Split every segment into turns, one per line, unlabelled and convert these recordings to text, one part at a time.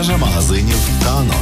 Мережа магазинів «Тано».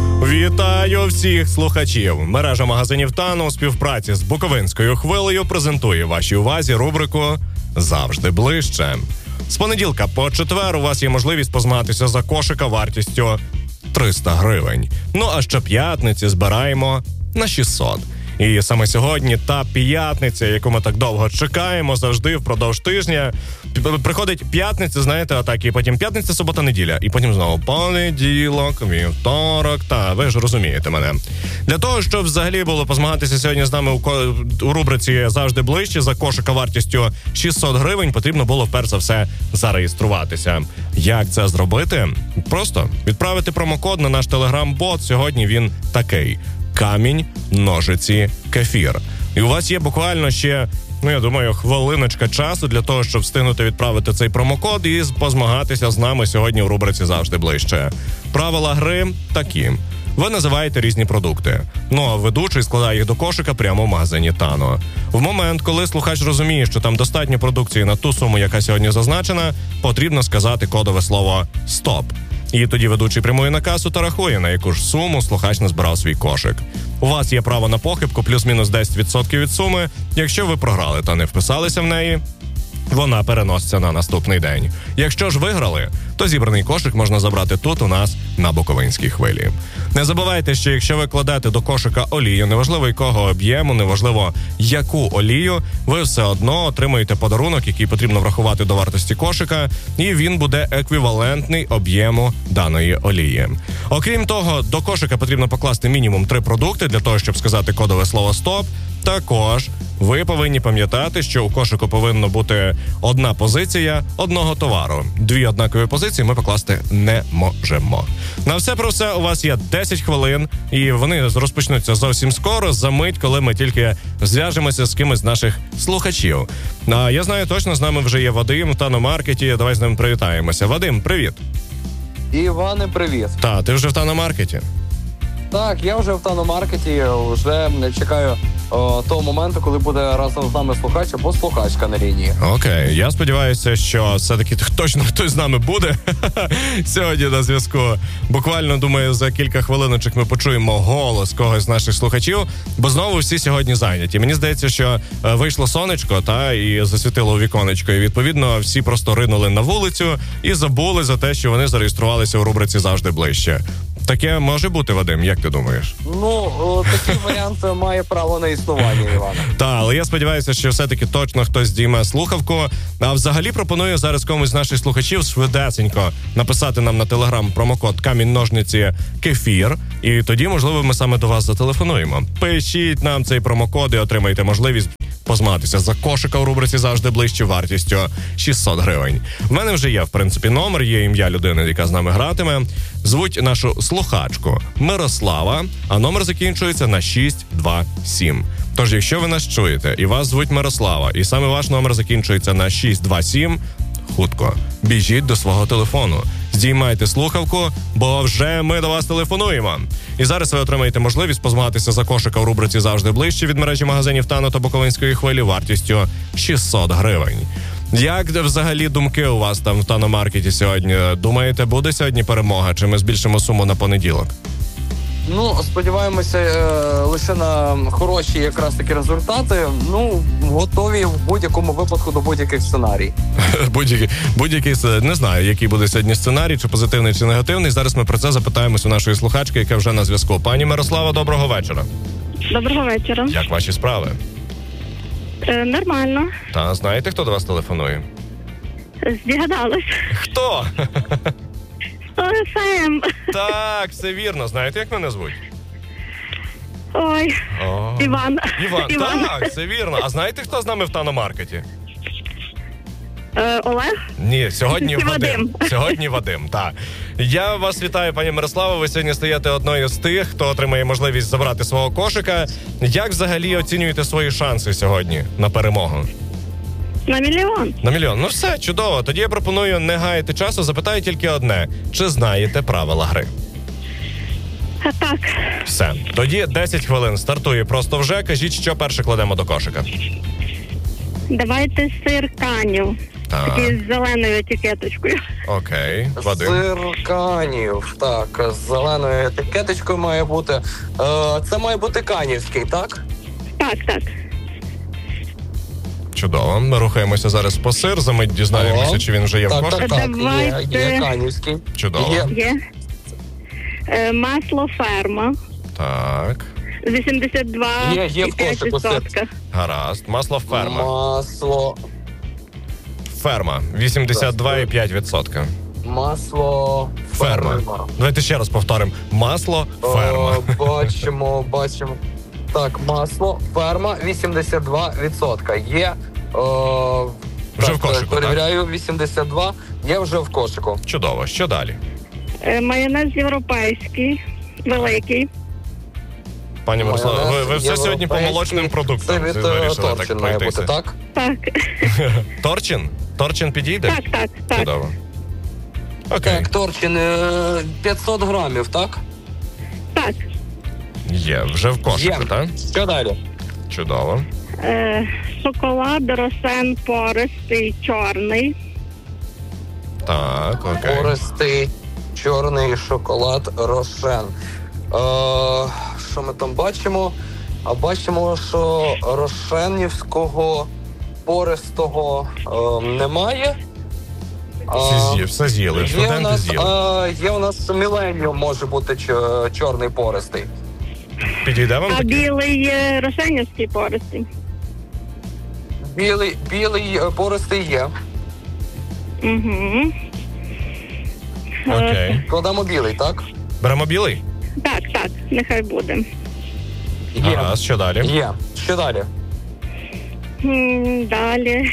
Вітаю всіх слухачів! Мережа магазинів «Тано» у співпраці з Буковинською хвилею презентує вашій увазі рубрику «Завжди ближче». З понеділка по четвер у вас є можливість позмагатися за кошика вартістю 300 гривень. Ну а щоп'ятниці збираємо на 600. І саме сьогодні та п'ятниця, яку ми так довго чекаємо, завжди впродовж тижня. Приходить п'ятниця, знаєте, отак, і потім п'ятниця, субота, неділя. І потім знову понеділок, вівторок, та ви ж розумієте мене. Для того, щоб взагалі було позмагатися сьогодні з нами у рубриці «Завжди ближче» за кошика вартістю 600 гривень, потрібно було перш за все зареєструватися. Як це зробити? Просто відправити промокод на наш телеграм-бот. Сьогодні він такий: камінь, ножиці, кефір. І у вас є буквально ще, я думаю, хвилиночка часу для того, щоб встигнути відправити цей промокод і позмагатися з нами сьогодні в рубриці «Завжди ближче». Правила гри такі. Ви називаєте різні продукти. Ну а ведучий складає їх до кошика прямо в магазині «Тано». В момент, коли слухач розуміє, що там достатньо продукції на ту суму, яка сьогодні зазначена, потрібно сказати кодове слово «Стоп». І тоді ведучий прямує на касу та рахує, на яку ж суму слухач назбирав свій кошик. У вас є право на похибку плюс-мінус 10% від суми. Якщо ви програли та не вписалися в неї, вона переноситься на наступний день. Якщо ж виграли, то зібраний кошик можна забрати тут у нас на Буковинській хвилі. Не забувайте, що якщо ви кладете до кошика олію, неважливо якого об'єму, неважливо яку олію, ви все одно отримаєте подарунок, який потрібно врахувати до вартості кошика, і він буде еквівалентний об'єму даної олії. Окрім того, до кошика потрібно покласти мінімум 3 продукти для того, щоб сказати кодове слово «Стоп». Також ви повинні пам'ятати, що у кошику повинна бути одна позиція одного товару. 2 однакові позиції ми покласти не можемо. На все про все у вас є 10 хвилин, і вони розпочнуться зовсім скоро, за мить, коли ми тільки зв'яжемося з кимось з наших слухачів. А я знаю точно, з нами вже є Вадим в Тано-маркеті. Давай з ним привітаємося. Вадим, привіт.
Іване, привіт.
Та, ти вже в Тано-маркеті?
Так, я вже в Тано-маркеті, вже чекаю того моменту, коли буде разом з нами слухач або слухачка на лінії.
Окей, я сподіваюся, що все-таки точно хтось з нами буде сьогодні на зв'язку. Буквально, думаю, за кілька хвилиночок ми почуємо голос когось з наших слухачів, бо знову всі сьогодні зайняті. Мені здається, що вийшло сонечко, та, і засвітило у віконечко, і відповідно всі просто ринули на вулицю і забули за те, що вони зареєструвалися у рубриці «Завжди ближче». Таке може бути, Вадим, як ти думаєш?
Ну, такий варіант має право на існування, Івана.
Так, але я сподіваюся, що все-таки точно хтось здійме слухавку. А взагалі пропоную зараз комусь з наших слухачів швидесенько написати нам на телеграм промокод «Камінь, ножниці, кефір». І тоді, можливо, ми саме до вас зателефонуємо. Пишіть нам цей промокод і отримайте можливість позмагатися за кошика у рубриці «Завжди ближче» вартістю 600 гривень. В мене вже є, в принципі, номер, є ім'я людини, яка з нами гратиме. Звуть нашу слухачку Мирослава, а номер закінчується на 627. Тож, якщо ви нас чуєте і вас звуть Мирослава, і саме ваш номер закінчується на 627, хутко біжіть до свого телефону, здіймайте слухавку, бо вже ми до вас телефонуємо. І зараз ви отримаєте можливість позмагатися за кошика у рубриці «Завжди ближче» від мережі магазинів «Тано» та Буковинської хвилі вартістю 600 гривень. Як взагалі думки у вас там в Тано-маркеті сьогодні? Думаєте, буде сьогодні перемога, чи ми збільшимо суму на понеділок?
Ну, сподіваємося лише на хороші якраз такі результати. Ну, готові в будь-якому випадку до будь-яких сценарій.
Будь-який, не знаю, який буде сьогодні сценарій, чи позитивний, чи негативний. Зараз ми про це запитаємось у нашої слухачки, яка вже на зв'язку. Пані Мирослава, доброго вечора.
Доброго вечора.
Як ваші справи?
Нормально.
Та, знаєте, хто до вас телефонує?
Здогадалась.
Хто?
СМ.
Так, все вірно. Знаєте, як мене звуть?
Ой, Іван.
Іван, так, все вірно. А знаєте, хто з нами в Тано-маркеті?
Олег?
Ні, сьогодні
Вадим.
Сьогодні Вадим, так. Я вас вітаю, пані Мирослава. Ви сьогодні стаєте одною з тих, хто отримає можливість забрати свого кошика. Як взагалі оцінюєте свої шанси сьогодні на перемогу?
На мільйон.
На мільйон. Ну все, чудово. Тоді я пропоную не гаяти часу. Запитаю тільки одне. Чи знаєте правила гри?
Так.
Все. Тоді 10 хвилин стартує просто вже. Кажіть, що перше кладемо до кошика.
Давайте сир каню.
Так.
Такий з зеленою етикеточкою.
Окей. Вадим.
Сир Канів. Так, з зеленою етикеточкою має бути. Це має бути канівський, так?
Так.
Чудово. Ми рухаємося зараз по сир. Замить дізнаємося, чи він вже є в кошику.
Так,
Давайте.
є канівський.
Чудово.
Є. Масло ферма.
Так.
82,5%.
Є в кошику сир.
Гаразд. Масло ферма.
Масло.
Ферма. 82,5%.
Масло
Ферма. Давайте ще раз повторимо. Масло ферма.
Бачимо. Так, масло ферма 82%. Є.
Вже в кошику,
перевіряю, 82. Є вже в кошику.
Чудово. Що далі?
Майонез європейський, великий.
Пані Мирослава, ви все сьогодні по молочним продуктам
Це від
вирішили
Торчин має бути,
пройтися.
так?
Так.
Торчин? Торчин підійде?
Так.
Чудово. Окей.
Так, Торчин 500 грамів, так?
Так.
Є. Вже в кошику,
Є.
так?
Що далі?
Чудово.
Шоколад Росен пористий, чорний.
Так, окей.
Пористий чорний шоколад Рошен. Що ми там бачимо? А бачимо, що рошенівського пористого немає.
Все з'їли.
Є у
Студенти
нас,
з'їли.
є у нас Міленіум, може бути чорний пористий.
Підійде вам
А
такий?
білий рошенівський пористий.
Білий пористий є.
Угу.
Окей.
Кладемо білий, так?
Беремо білий?
Так, нехай буде.
Є.
Гаразд, що далі?
Є. Що далі?
Далі.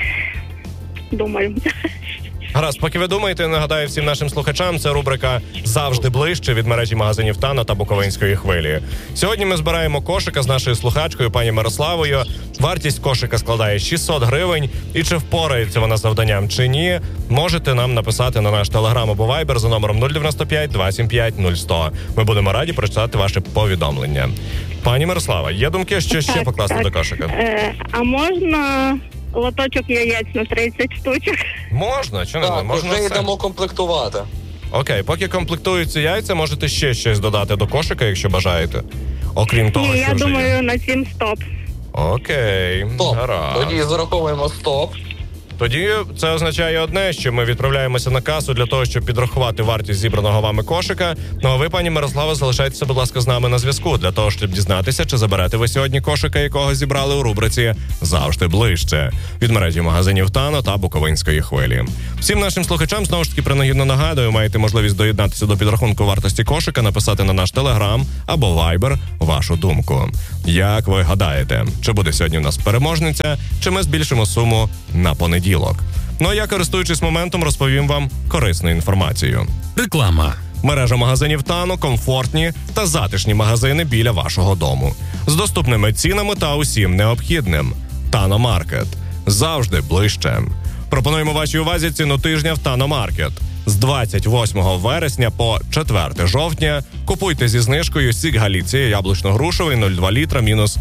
Думаю.
Гаразд, поки ви думаєте, нагадаю всім нашим слухачам, це рубрика «Завжди ближче» від мережі магазинів «Тано» та Буковинської хвилі. Сьогодні ми збираємо кошика з нашою слухачкою, пані Мирославою. Вартість кошика складає 600 гривень. І чи впорається вона з завданням, чи ні, можете нам написати на наш телеграм або вайбер за номером 095 275 0100. Ми будемо раді прочитати ваші повідомлення. Пані Мирослава, є думки, що ще покласти до кошика?
А можна лоточок яєць на 30 штучок?
Можна, чи не?
Так,
Можна
вже
все.
йдемо комплектувати.
Окей, поки комплектуються яйця, можете ще щось додати до кошика, якщо бажаєте. Окрім того,
Ні,
що
я
вже
думаю,
є.
на 7 стоп.
Окей,
Стоп.
гаразд.
Тоді зараховуємо стоп.
Тоді це означає одне, що ми відправляємося на касу для того, щоб підрахувати вартість зібраного вами кошика. Ну а ви, пані Мирослава, залишайтеся, будь ласка, з нами на зв'язку для того, щоб дізнатися, чи заберете ви сьогодні кошика, якого зібрали у рубриці «Завжди ближче» від мережі магазинів «Тано» та Буковинської хвилі. Всім нашим слухачам, знову ж таки, принагідно нагадую, маєте можливість доєднатися до підрахунку вартості кошика, написати на наш телеграм або вайбер вашу думку. Як ви гадаєте, чи буде сьогодні у нас переможниця, чи ми збільшимо суму на понеділок? Ну а я, користуючись моментом, розповім вам корисну інформацію.
Реклама.
Мережа магазинів «Тано» – комфортні та затишні магазини біля вашого дому. З доступними цінами та усім необхідним. «Тано Маркет». Завжди ближче. Пропонуємо вашій увазі ціну тижня в «Тано Маркет». З 28 вересня по 4 жовтня купуйте зі знижкою сік Галіція яблучно-грушовий 0,2 літра мінус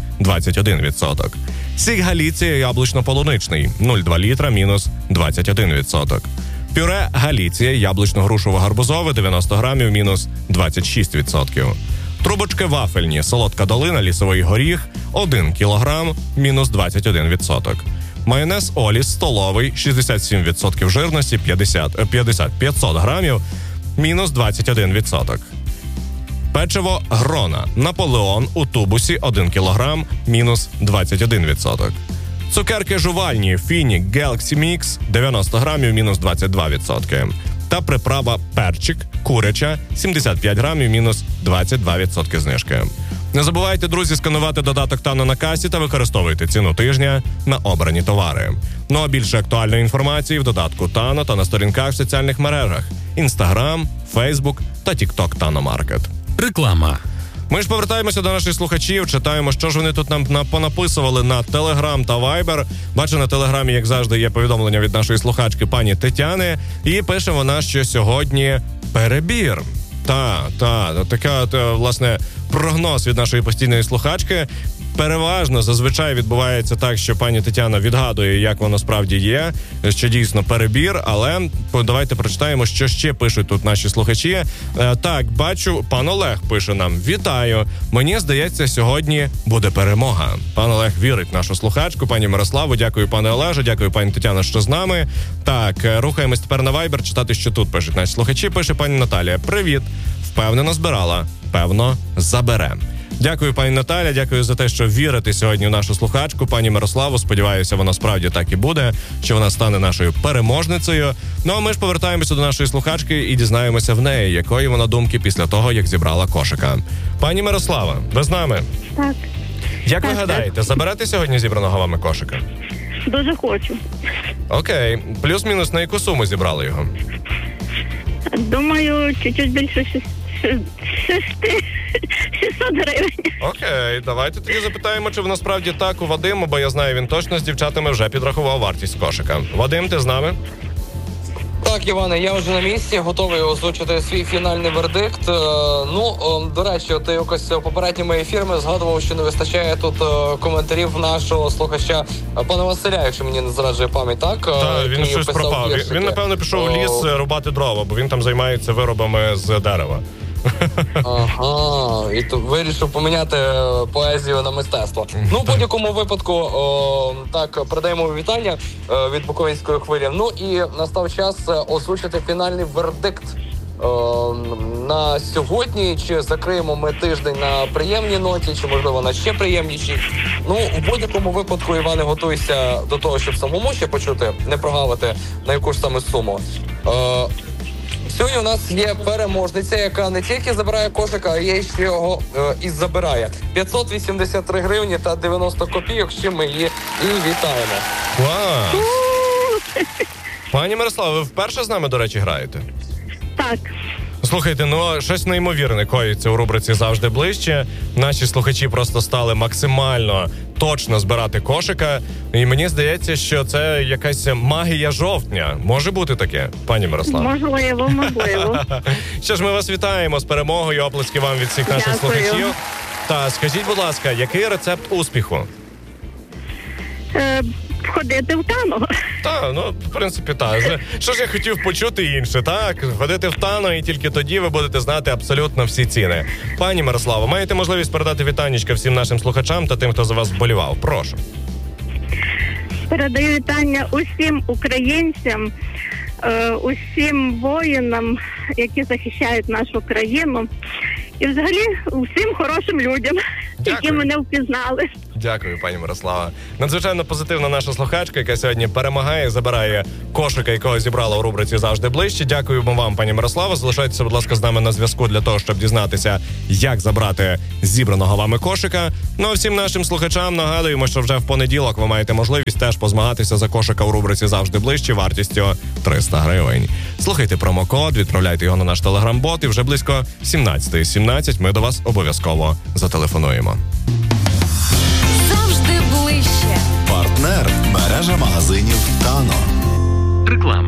21%. Сік Галіція яблучно-полуничний 0,2 літра мінус 21%. Пюре Галіція яблучно-грушово-гарбузове 90 грамів мінус 26%. Трубочки вафельні солодка долина лісовий горіх 1 кілограм мінус 21%. Майонез Оліс столовий 67% жирності 500 грамів мінус 21%. Печиво Грона Наполеон у тубусі 1 кілограм мінус 21%. Цукерки жувальні Фінік Galaxy Mix 90 грамів мінус 22%. Та приправа перчик куряча 75 грамів мінус 22% знижки. Не забувайте, друзі, сканувати додаток «Тано» на касі та використовуйте ціну тижня на обрані товари. Ну а більше актуальної інформації в додатку «Тано» та на сторінках в соціальних мережах Instagram, Facebook та TikTok «Тано Маркет».
Реклама.
Ми ж повертаємося до наших слухачів, читаємо, що ж вони тут нам понаписували на Telegram та Viber. Бачу, на Телеграмі, як завжди, є повідомлення від нашої слухачки пані Тетяни. І пише вона, що сьогодні перебір. Така, власне, прогноз від нашої постійної слухачки. переважно зазвичай відбувається так, що пані Тетяна відгадує, як воно справді є, що дійсно перебір, але давайте прочитаємо, що ще пишуть тут наші слухачі. Так, бачу, пан Олег пише нам: вітаю, мені здається, сьогодні буде перемога. Пан Олег вірить в нашу слухачку, пані Мирославу, дякую, пане Олеже, дякую, пані Тетяна, що з нами. Так, рухаємось тепер на Viber, читати, що тут пишуть наші слухачі. Пише пані Наталія: привіт, впевнено збирала, певно, забере. Дякую, пані Наталя, дякую за те, що вірите сьогодні в нашу слухачку, пані Мирославу. Сподіваюся, воно справді так і буде, що вона стане нашою переможницею. Ну, а ми ж повертаємося до нашої слухачки і дізнаємося в неї, якої вона думки після того, як зібрала кошика. Пані Мирослава, ви з нами?
Так,
Як ви гадаєте, заберете сьогодні зібраного вами кошика?
дуже хочу.
Окей. Плюс-мінус на яку суму зібрали його?
Думаю, чуть-чуть більше 600 гривень.
Окей, давайте тоді запитаємо, чи воно справді так у Вадима, бо я знаю, він точно з дівчатами вже підрахував вартість кошика. Вадим, ти з нами?
Так, Іване, я вже на місці, готовий озвучити свій фінальний вердикт. До речі, ти якось попередніми ефірами згадував, що не вистачає тут коментарів нашого слухача пана Василя, якщо мені не зраджує пам'ять, так?
Так, він щось пропав. Він, напевно, пішов в ліс рубати дрова, бо він там займається виробами з дерева.
Ага, і то вирішив поміняти поезію на мистецтво. Ну, в будь-якому випадку, так, передаємо вітання від Буковинської хвилі. Ну і настав час озвучити фінальний вердикт на сьогодні. Чи закриємо ми тиждень на приємній ноті, чи, можливо, на ще приємнішій. Ну, у будь-якому випадку, Іване, готуйся до того, щоб самому ще почути, не прогавити на яку ж саме суму. Сьогодні у нас є переможниця, яка не тільки забирає кошика, а є ще його і забирає. 583 гривні та 90 копійок, з чим ми її і вітаємо.
Клас! Пані Мирослава, ви вперше з нами, до речі, граєте?
Так.
Слухайте, ну щось неймовірне коїться у рубриці «Завжди ближче». Наші слухачі просто стали максимально точно збирати кошика. І мені здається, що це якась магія жовтня. Може бути таке, пані Мирослава?
Можливо.
Що ж, ми вас вітаємо з перемогою. Оплески вам від всіх наших слухачів. Та скажіть, будь ласка, який рецепт успіху?
Ходити в Тано.
Так, ну, в принципі, так. Що ж я хотів почути інше, так? Ходити в Тано, і тільки тоді ви будете знати абсолютно всі ціни. Пані Мирослава, маєте можливість передати вітаннячка всім нашим слухачам та тим, хто за вас вболівав. Прошу.
Передаю вітання усім українцям, усім воїнам, які захищають нашу країну. І взагалі усім хорошим людям, які мене впізнали.
Дякую, пані Мирослава. Надзвичайно позитивна наша слухачка, яка сьогодні перемагає, забирає кошика, якого зібрала у рубриці «Завжди ближче». Дякуємо вам, пані Мирослава. Залишайтеся, будь ласка, з нами на зв'язку для того, щоб дізнатися, як забрати зібраного вами кошика. Ну а всім нашим слухачам нагадуємо, що вже в понеділок ви маєте можливість теж позмагатися за кошика у рубриці «Завжди ближче» вартістю 300 гривень. Слухайте промокод, відправляйте його на наш телеграм-бот, і вже близько 17:17 ми до вас обов'язково зателефонуємо.
Завжди ближче.
Партнер – мережа магазинів «Тано».
Реклама.